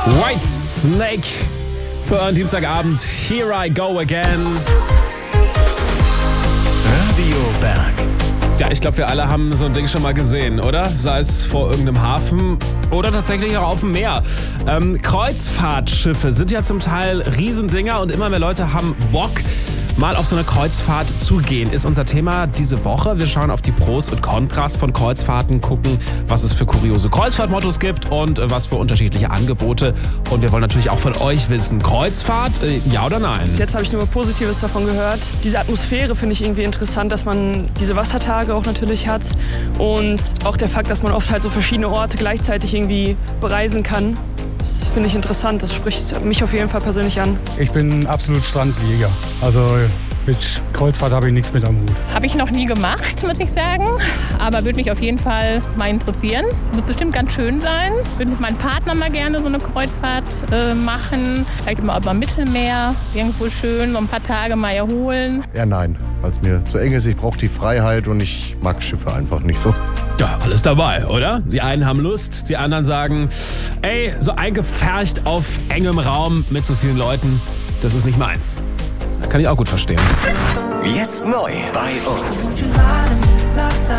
White Snake für einen Dienstagabend. Here I go again. Radio Berg. Ja, ich glaube, wir alle haben so ein Ding schon mal gesehen, oder? Sei es vor irgendeinem Hafen oder tatsächlich auch auf dem Meer. Kreuzfahrtschiffe sind ja zum Teil Riesendinger und immer mehr Leute haben Bock, mal auf so eine Kreuzfahrt zu gehen, ist unser Thema diese Woche. Wir schauen auf die Pros und Kontras von Kreuzfahrten, gucken, was es für kuriose Kreuzfahrtmottos gibt und was für unterschiedliche Angebote. Und wir wollen natürlich auch von euch wissen, Kreuzfahrt, ja oder nein? Bis jetzt habe ich nur Positives davon gehört. Diese Atmosphäre finde ich irgendwie interessant, dass man diese Wassertage auch natürlich hat. Und auch der Fakt, dass man oft halt so verschiedene Orte gleichzeitig irgendwie bereisen kann. Das finde ich interessant, das spricht mich auf jeden Fall persönlich an. Ich bin absolut Strandlieger. Also mit Kreuzfahrt habe ich nichts mit am Hut. Habe ich noch nie gemacht, muss ich sagen. Aber würde mich auf jeden Fall mal interessieren. Wird bestimmt ganz schön sein. Würde mit meinem Partner mal gerne so eine Kreuzfahrt machen. Vielleicht mal über Mittelmeer, irgendwo schön, so ein paar Tage mal erholen. Ja, nein, weil es mir zu eng ist. Ich brauche die Freiheit und ich mag Schiffe einfach nicht so. Ja, alles dabei, oder? Die einen haben Lust, die anderen sagen, ey, so eingepfercht auf engem Raum mit so vielen Leuten, das ist nicht meins. Da kann ich auch gut verstehen. Jetzt neu bei uns.